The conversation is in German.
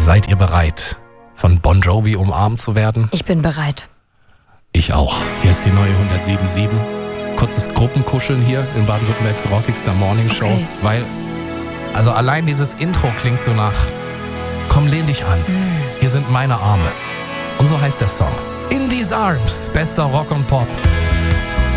Seid ihr bereit, von Bon Jovi umarmt zu werden? Ich bin bereit. Ich auch. Hier ist die neue 107.7. Kurzes Gruppenkuscheln hier in Baden-Württembergs Rockigster Morning Show. Okay. Weil, also allein dieses Intro klingt so nach, komm, lehn dich an. Hier sind meine Arme. Und so heißt der Song. In These Arms, bester Rock und Pop.